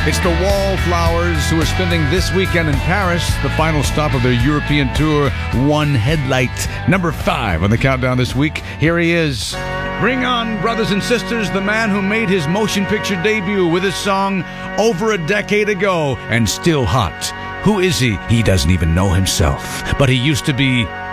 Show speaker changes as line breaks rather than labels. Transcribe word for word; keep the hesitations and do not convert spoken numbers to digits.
It's the Wallflowers, who are spending this weekend in Paris, the final stop of their European tour, One Headlight. Number five on the countdown this week. Here he is. Bring on, brothers and sisters, the man who made his motion picture debut with his song over a decade ago and still hot. Who is he? He doesn't even know himself. But he used to be